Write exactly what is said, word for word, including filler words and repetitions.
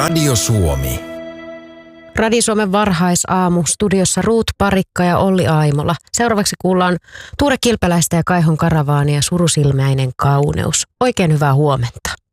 Radio Suomi. Radio Suomen varhaisaamu, studiossa Ruut Parikka ja Olli Aimola. Seuraavaksi kuullaan Tuure Kilpeläistä ja Kaihon Karavaania Surusilmäinen kauneus. Oikein hyvää huomenta.